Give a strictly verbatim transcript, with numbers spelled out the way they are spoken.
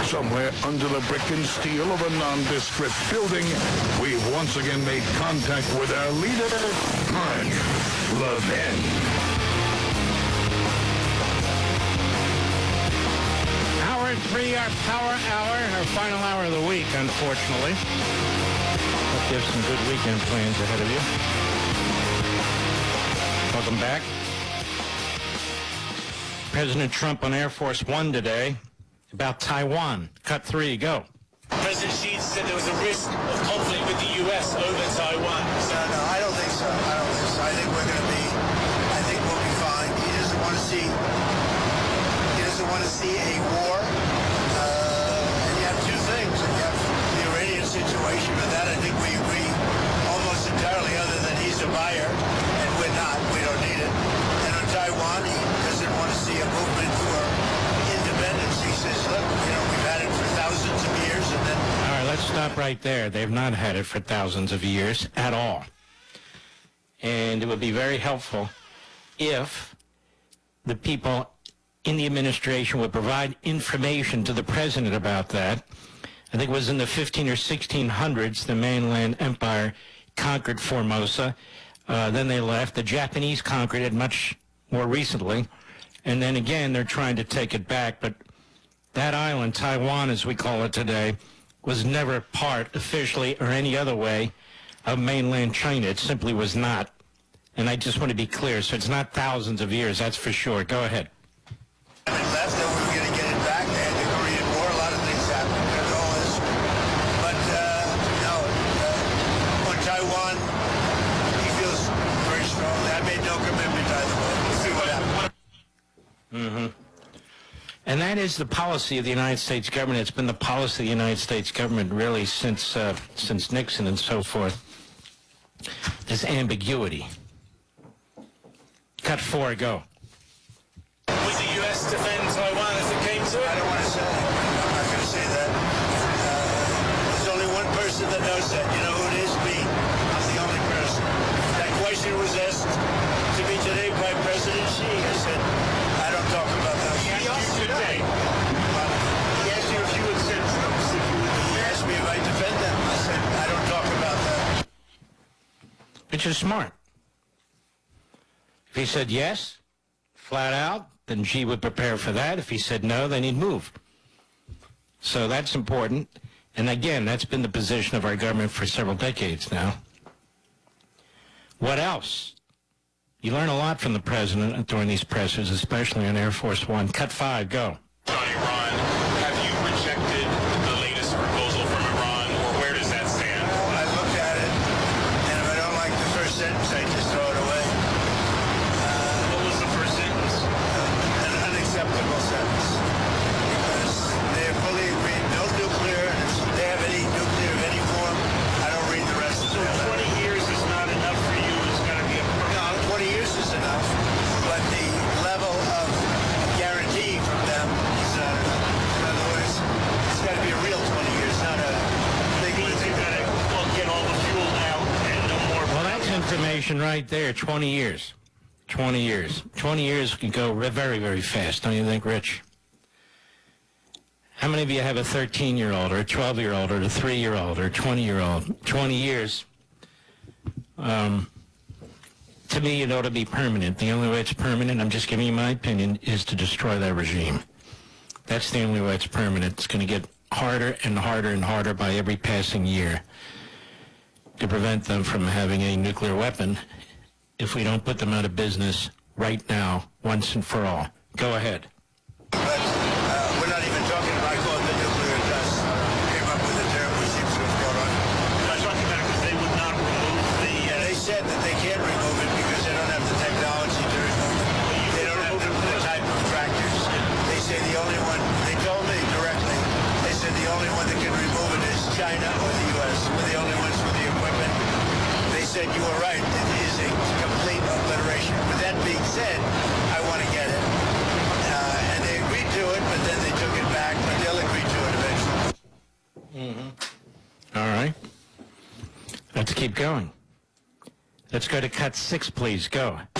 Somewhere under the brick and steel of a nondescript building, we've once again made contact with our leader, Mark Levin. Hour three, our power hour, our final hour of the week, unfortunately. Hope you have some good weekend plans ahead of you. Welcome back. President Trump on Air Force One today about Taiwan. Cut three, go. President Xi said there was a risk of conflict with the U S over Taiwan. No, no, I don't think so. I don't think so. I think we're going to be, I think we'll be fine. He doesn't want to see, he doesn't want to see a war. Uh, and you have two things. You have the Iranian situation, and that I think we agree almost entirely, other than he's a buyer, and we're not. We don't need it. And on Taiwan, he doesn't want to see a movement for independence. He says, look, you know, we've had it for thousands of years, and then... All right, let's stop right there. They've not had it for thousands of years at all. And it would be very helpful if the people in the administration would provide information to the president about that. I think it was in the fifteen or sixteen hundreds, the mainland empire conquered Formosa. Uh, then they left. The Japanese conquered it much more recently. And then again, they're trying to take it back. But that island, Taiwan as we call it today, was never part officially or any other way of mainland China. It simply was not. And I just want to be clear. So it's not thousands of years, that's for sure. Go ahead. When we left, then we were going to get it back. They had the Korean War. A lot of things happened. There's all this. But, uh, no. Uh, on Taiwan, he feels very strongly. I made no commitment either way. We'll see what happens. Mm-hmm. And that is the policy of the United States government. It's been the policy of the United States government really since uh, since Nixon and so forth. This ambiguity. Cut four, go. Would the U S defend Taiwan if it came to it? I don't want to say. I'm not going to say that. Uh, there's only one person that knows that. You know who it is? Me. I'm the only person. That question was asked to me today by President Xi. I said, I don't talk about that. He asked you today. He asked you if you would send troops, if you would. He asked me if I defend them. I said, I don't talk about that. Which is smart. If he said yes, flat out, then Xi would prepare for that. If he said no, then he'd move. So that's important. And again, that's been the position of our government for several decades now. What else? You learn a lot from the president during these pressers, especially on Air Force One. Cut five, go. On Iran, have you rejected the latest proposal from Iran, or where does that stand? I looked at it, and if I don't like the first sentence, I just throw it away. What was the first sentence? An unacceptable sentence. Because they're fully agreed, no nuclear, and if they have any nuclear of any form, I don't read the rest of So it. twenty years is not enough for you. It's got to be a No, twenty years is enough, but the level of guarantee from them is not enough. In other words, it's got to be a real twenty years, not a big means you got to well, get all the fuel out and no more. Well, that's information right there. twenty years. twenty years. twenty years can go very, very fast, don't you think, Rich? How many of you have a thirteen-year-old or a twelve-year-old or a three-year-old or a twenty-year-old? twenty years. Um, to me, it ought to be permanent. The only way it's permanent, I'm just giving you my opinion, is to destroy that regime. That's the only way it's permanent. It's going to get harder and harder and harder by every passing year to prevent them from having a nuclear weapon if we don't put them out of business right now, once and for all. Go ahead. But uh, we're not even talking about, I call it the nuclear dust. Came up with a term which seems to have caught on. I'm not talking about it because they would not remove the. Yeah, they said that they can't remove it because they don't have the technology to remove it. They don't have the, the type of tractors. They say the only one, they told me directly, they said the only one that can remove it is China or the U S We're the only ones with the equipment. They said you were right. It is a complete obliteration. With that being said, I want to get it. Uh, and they agreed to it, but then they took it back, but they'll agree to it eventually. Mm-hmm. All right. Let's keep going. Let's go to cut six, please. Go.